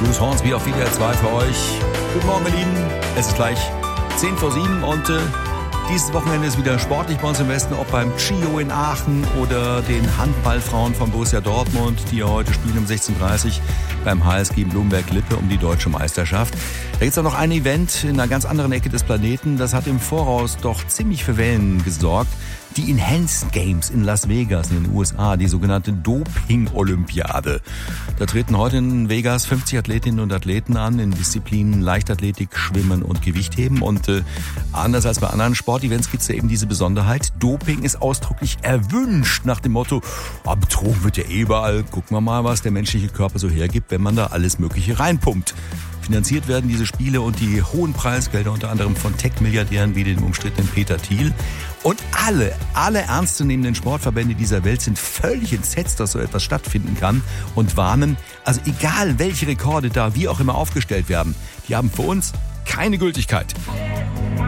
Bruce Hornsby auf WDR 2 für euch. Guten Morgen, ihr Lieben. Es ist gleich 10 vor 7 und dieses Wochenende ist wieder sportlich bei uns im Westen, ob beim Chio in Aachen oder den Handballfrauen von Borussia Dortmund, die ja heute spielen um 16:30 Uhr beim HSG in Blumberg-Lippe um die deutsche Meisterschaft. Da gibt es auch noch ein Event in einer ganz anderen Ecke des Planeten, das hat im Voraus doch ziemlich für Wellen gesorgt. Die Enhanced Games in Las Vegas in den USA, die sogenannte Doping-Olympiade. Da treten heute in Vegas 50 Athletinnen und Athleten an in Disziplinen Leichtathletik, Schwimmen und Gewichtheben. Und anders als bei anderen Sportevents gibt es ja eben diese Besonderheit. Doping ist ausdrücklich erwünscht nach dem Motto, betrogen wird ja überall. Gucken wir mal, was der menschliche Körper so hergibt, wenn man da alles Mögliche reinpumpt. Finanziert werden diese Spiele und die hohen Preisgelder unter anderem von Tech-Milliardären wie dem umstrittenen Peter Thiel. Und alle ernstzunehmenden Sportverbände dieser Welt sind völlig entsetzt, dass so etwas stattfinden kann und warnen, also egal welche Rekorde da wie auch immer aufgestellt werden, die haben für uns keine Gültigkeit.